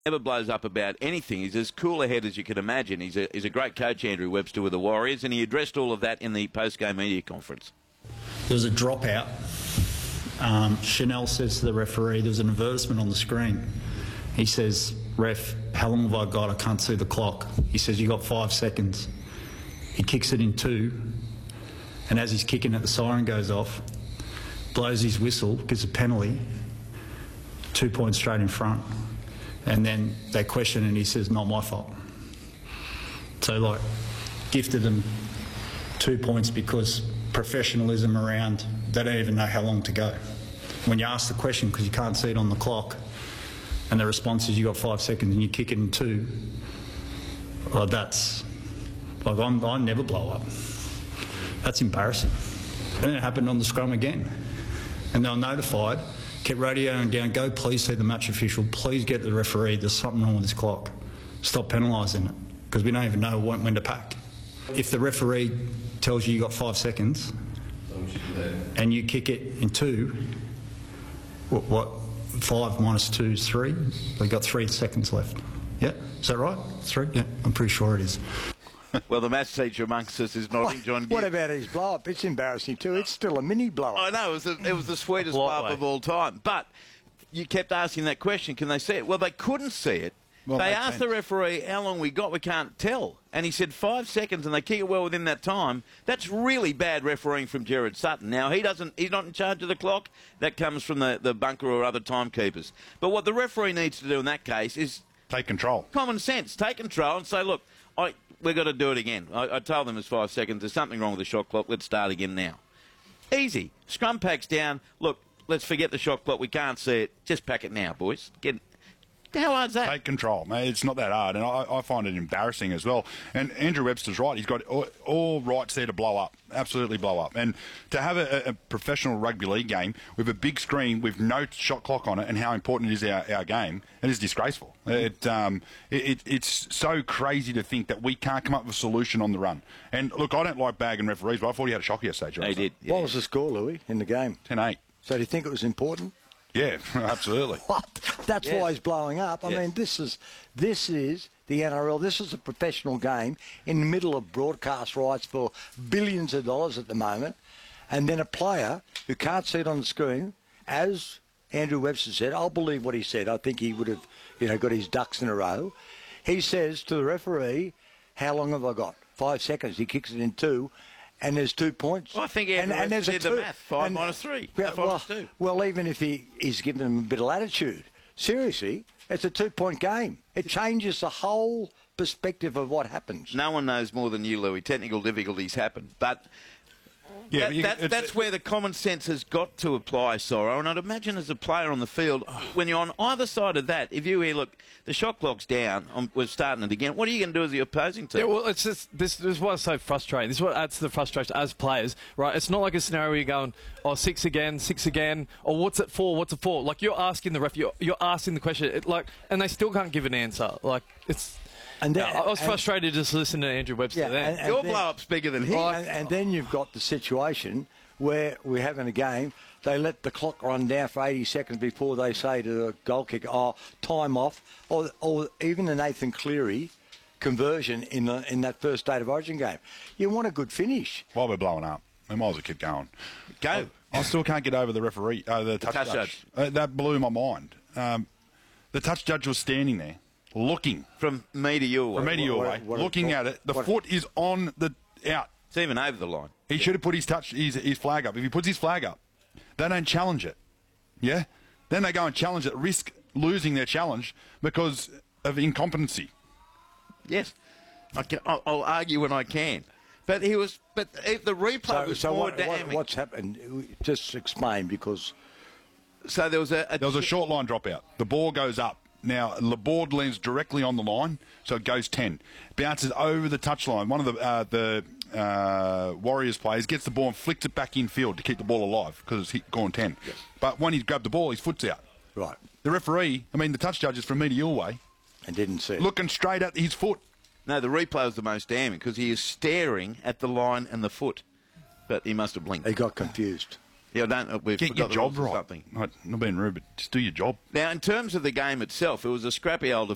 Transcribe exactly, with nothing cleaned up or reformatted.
Never blows up about anything. He's as cool a head as you can imagine. He's a, he's a great coach, Andrew Webster, with the Warriors, and he addressed all of that in the post-game media conference. There was a dropout. Um, Chanel says to the referee, there was an advertisement on the screen. He says, "Ref, how long have I got? I can't see the clock." He says, "You got five seconds." He kicks it in two, and as he's kicking it, the siren goes off, blows his whistle, gives a penalty, two points straight in front. And then they question and he says, "Not my fault." So, like, gifted them two points because professionalism around, they don't even know how long to go. When you ask the question, because you can't see it on the clock, and the response is you got five seconds and you kick it in two, well, that's, like, I'm, I never blow up. That's embarrassing. And then it happened on the scrum again. And they were notified, kept radioing down, "Go, please see the match official, please get the referee, there's something wrong with this clock. Stop penalising it," because we don't even know when, when to pack. If the referee tells you you got five seconds and you kick it in two, what, what five minus two is three? We've got three seconds left. Yeah, is that right? Three? Yeah, I'm pretty sure it is. Well, the maths teacher amongst us is nodding, John. What about his blow-up? It's embarrassing too. It's still a mini blow-up. I know, it was, a, it was the sweetest blow-up of all time. But you kept asking that question, can they see it? Well, they couldn't see it. Well, they asked sense. the referee, "How long we got?" "We can't tell." And he said five seconds, and they kick it well within that time. That's really bad refereeing from Gerard Sutton. Now, he doesn't, he's not in charge of the clock. That comes from the, the bunker or other timekeepers. But what the referee needs to do in that case is... take control. Common sense. Take control and say, "Look, I... we've got to do it again. I, I told them it's five seconds. There's something wrong with the shot clock. Let's start again now." Easy. Scrum packs down. "Look, let's forget the shot clock. We can't see it. Just pack it now, boys." Get. How hard's that? Take control, mate. It's not that hard, and I, I find it embarrassing as well. And Andrew Webster's right. He's got all, all rights there to blow up, absolutely blow up. And to have a, a professional rugby league game with a big screen with no shot clock on it and how important it is our, our game, it is disgraceful. It, um, it, it It's so crazy to think that we can't come up with a solution on the run. And look, I don't like bagging referees, but I thought he had a shock yesterday, John. He did. Yeah. What was the score, Louis, in the game? ten eight. So do you think it was important? Yeah, absolutely. What? That's yes. why he's blowing up. I yes. mean, this is this is the N R L. This is a professional game in the middle of broadcast rights for billions of dollars at the moment. And then a player who can't see it on the screen, as Andrew Webster said, I'll believe what he said. I think he would have, you know, got his ducks in a row. He says to the referee, "How long have I got?" Five seconds. He kicks it in two. And there's two points. Well, I think Andrew and, and there's did a two. the math. Five and, minus three. Yeah, five well, minus two. Well, even if he, he's given him a bit of latitude, seriously, it's a two-point game. It changes the whole perspective of what happens. No one knows more than you, Louis. Technical difficulties happen. But... Yeah, that, you, that, that's where the common sense has got to apply, Sorrow. And I'd imagine as a player on the field, when you're on either side of that, if you hear, "Look, the shot clock's down, I'm, we're starting it again," what are you going to do as the opposing team? Yeah, well, it's just, this, this is what's so frustrating. This is what adds to the frustration as players, right? It's not like a scenario where you're going, "Oh, six again, six again," or "What's it for, what's it for?" Like, you're asking the ref, you're, you're asking the question, it, like, and they still can't give an answer. Like, it's... And then, I was frustrated just listening to Andrew Webster yeah, then. And, and Your then, blow-up's bigger than his. And, and then you've got the situation where we're having a game, they let the clock run down for eighty seconds before they say to the goal kicker, "Oh, time off," or, or even the Nathan Cleary conversion in the, in that first State of Origin game. You want a good finish. While we're blowing up, we might as well keep going. Go. I, I still can't get over the referee, uh, the touch, touch judge. judge. Uh, that blew my mind. Um, the touch judge was standing there, looking from me to you, from me to your way, looking what, at it. The what, foot is on the out. It's even over the line. He yeah. should have put his touch, his, his flag up. If he puts his flag up, they don't challenge it. Yeah, then they go and challenge it, risk losing their challenge because of incompetency. Yes, I can, I'll, I'll argue when I can. But he was. But if the replay so, was so more what, damning. What, what's happened? Just explain, because. So there was a, a there was a short line dropout. The ball goes up. Now, Laborde lands directly on the line, so it goes ten. Bounces over the touchline. One of the uh, the uh, Warriors players gets the ball and flicks it back in field to keep the ball alive because it's hit, gone ten. Yes. But when he grabbed the ball, his foot's out. Right. The referee, I mean, the touch judge is from me to your way. And didn't see it. Looking straight at his foot. No, the replay was the most damning because he is staring at the line and the foot. But he must have blinked. He got confused. Yeah, don't. We've Get your job right. Something. Not, not being rude, but just do your job. Now, in terms of the game itself, it was a scrappy old